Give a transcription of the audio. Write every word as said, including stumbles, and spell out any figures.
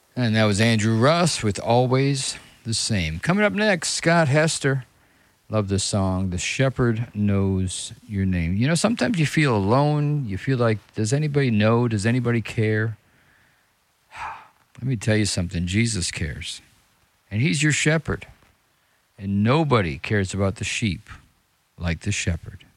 And that was Andrew Russ with Always the Same. Coming up next, Scott Hester. Love this song. The Shepherd Knows Your Name. You know, sometimes you feel alone. You feel like, does anybody know? Does anybody care? Let me tell you something. Jesus cares. And he's your shepherd. And nobody cares about the sheep like the shepherd.